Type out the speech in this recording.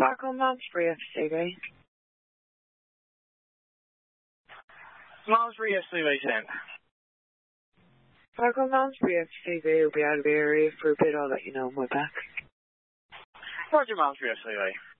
Park on Malmesbury FCB. Malmesbury FCB sent. Park on Malmesbury FCB will be out of the area for a bit. I'll let you know when we're back. Roger, Malmesbury FCB.